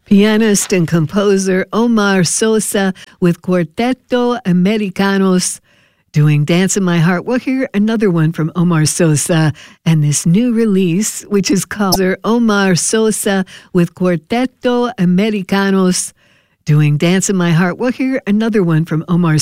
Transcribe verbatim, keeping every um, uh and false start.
Pianist and composer Omar Sosa with Quarteto Americanos doing Dance in My Heart. We'll hear another one from Omar Sosa and this new release, which is called Omar Sosa with Quarteto Americanos doing Dance in My Heart. We'll hear another one from Omar